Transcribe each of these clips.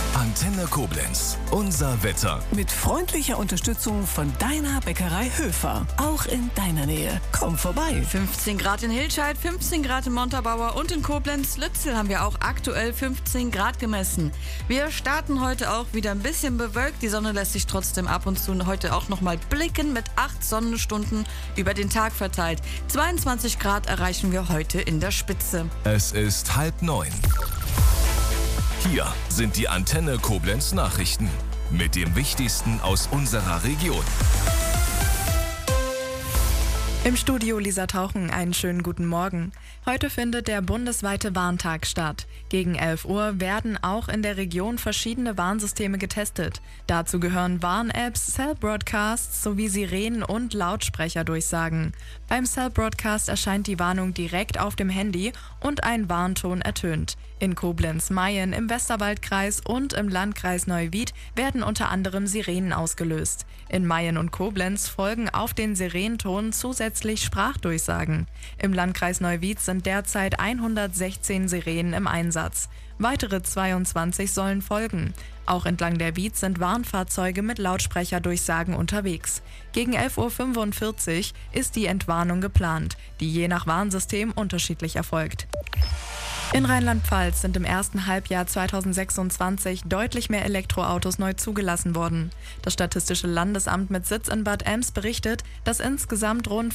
Antenne Koblenz. Unser Wetter. Mit freundlicher Unterstützung von deiner Bäckerei Höfer. Auch in deiner Nähe. Komm vorbei. 15 Grad in Hilscheid, 15 Grad in Montabaur und in Koblenz-Lützel haben wir auch aktuell 15 Grad gemessen. Wir starten heute auch wieder ein bisschen bewölkt. Die Sonne lässt sich trotzdem ab und zu heute auch nochmal blicken mit 8 Sonnenstunden über den Tag verteilt. 22 Grad erreichen wir heute in der Spitze. Es ist 8:30. Hier sind die Antenne Koblenz Nachrichten mit dem Wichtigsten aus unserer Region. Im Studio Lisa Tauchen, einen schönen guten Morgen. Heute findet der bundesweite Warntag statt. Gegen 11 Uhr werden auch in der Region verschiedene Warnsysteme getestet. Dazu gehören Warn-Apps, Cell-Broadcasts sowie Sirenen und Lautsprecherdurchsagen. Beim Cell-Broadcast erscheint die Warnung direkt auf dem Handy und ein Warnton ertönt. In Koblenz-Mayen, im Westerwaldkreis und im Landkreis Neuwied werden unter anderem Sirenen ausgelöst. In Mayen und Koblenz folgen auf den Sirenenton zusätzlich Sprachdurchsagen. Im Landkreis Neuwied sind derzeit 116 Sirenen im Einsatz. Weitere 22 sollen folgen. Auch entlang der Wied sind Warnfahrzeuge mit Lautsprecherdurchsagen unterwegs. Gegen 11:45 Uhr ist die Entwarnung geplant, die je nach Warnsystem unterschiedlich erfolgt. In Rheinland-Pfalz sind im ersten Halbjahr 2026 deutlich mehr Elektroautos neu zugelassen worden. Das Statistische Landesamt mit Sitz in Bad Ems berichtet, dass insgesamt rund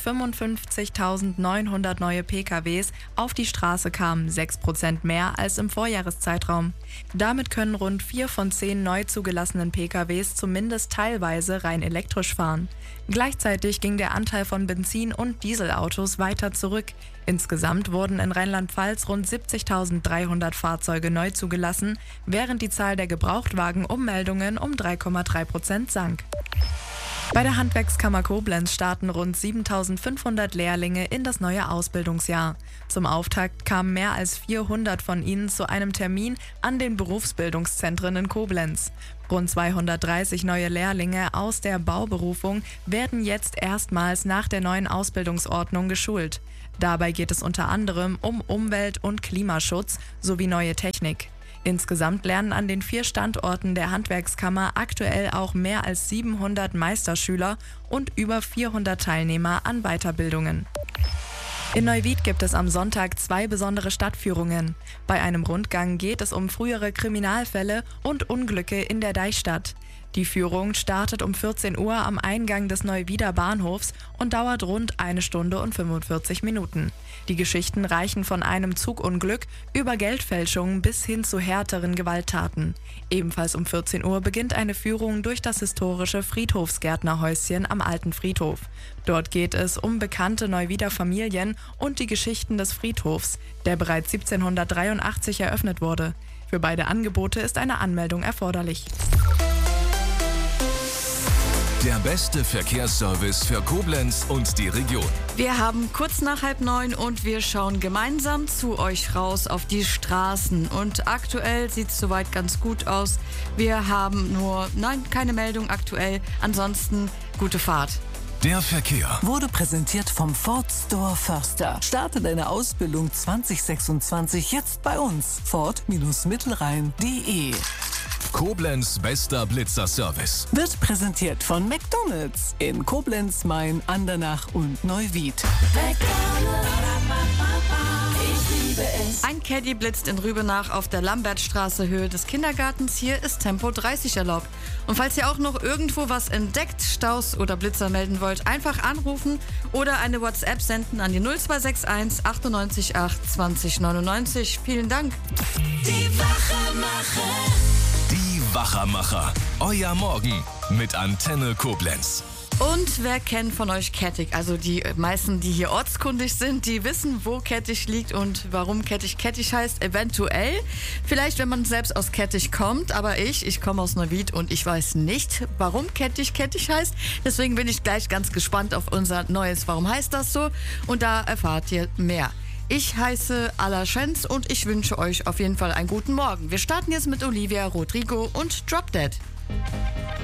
55.900 neue PKWs auf die Straße kamen, 6% mehr als im Vorjahreszeitraum. Damit können rund 4 von 10 neu zugelassenen PKWs zumindest teilweise rein elektrisch fahren. Gleichzeitig ging der Anteil von Benzin- und Dieselautos weiter zurück. Insgesamt wurden in Rheinland-Pfalz rund 70.300 Fahrzeuge neu zugelassen, während die Zahl der Gebrauchtwagen-Ummeldungen um 3,3% sank. Bei der Handwerkskammer Koblenz starten rund 7.500 Lehrlinge in das neue Ausbildungsjahr. Zum Auftakt kamen mehr als 400 von ihnen zu einem Termin an den Berufsbildungszentren in Koblenz. Rund 230 neue Lehrlinge aus der Bauberufung werden jetzt erstmals nach der neuen Ausbildungsordnung geschult. Dabei geht es unter anderem um Umwelt- und Klimaschutz sowie neue Technik. Insgesamt lernen an den 4 Standorten der Handwerkskammer aktuell auch mehr als 700 Meisterschüler und über 400 Teilnehmer an Weiterbildungen. In Neuwied gibt es am Sonntag 2 besondere Stadtführungen. Bei einem Rundgang geht es um frühere Kriminalfälle und Unglücke in der Deichstadt. Die Führung startet um 14 Uhr am Eingang des Neuwieder Bahnhofs und dauert rund 1 Stunde und 45 Minuten. Die Geschichten reichen von einem Zugunglück über Geldfälschungen bis hin zu härteren Gewalttaten. Ebenfalls um 14 Uhr beginnt eine Führung durch das historische Friedhofsgärtnerhäuschen am Alten Friedhof. Dort geht es um bekannte Neuwieder Familien und die Geschichten des Friedhofs, der bereits 1783 eröffnet wurde. Für beide Angebote ist eine Anmeldung erforderlich. Der beste Verkehrsservice für Koblenz und die Region. Wir haben kurz nach 8:30 und wir schauen gemeinsam zu euch raus auf die Straßen. Und aktuell sieht es soweit ganz gut aus. Wir haben keine Meldung aktuell. Ansonsten gute Fahrt. Der Verkehr Wurde präsentiert vom Ford Store Förster. Starte deine Ausbildung 2026 jetzt bei uns. Ford-Mittelrhein.de. Koblenz bester Blitzerservice. Wird präsentiert von McDonald's in Koblenz, Mayen, Andernach und Neuwied. Ein Caddy blitzt in Rübenach auf der Lambertstraße Höhe des Kindergartens. Hier ist Tempo 30 erlaubt. Und falls ihr auch noch irgendwo was entdeckt, Staus oder Blitzer melden wollt, einfach anrufen oder eine WhatsApp senden an die 0261 98 8 20 99. Vielen Dank. Die Wachermacher. Euer Morgen mit Antenne Koblenz. Und wer kennt von euch Kettich? Also die meisten, die hier ortskundig sind, die wissen, wo Kettich liegt und warum Kettich Kettich heißt. Eventuell, vielleicht wenn man selbst aus Kettich kommt, aber ich komme aus Neuwied und ich weiß nicht, warum Kettich Kettich heißt. Deswegen bin ich gleich ganz gespannt auf unser neues Warum heißt das so? Und da erfahrt ihr mehr. Ich heiße Ala Schenz und ich wünsche euch auf jeden Fall einen guten Morgen. Wir starten jetzt mit Olivia Rodrigo und Drop Dead.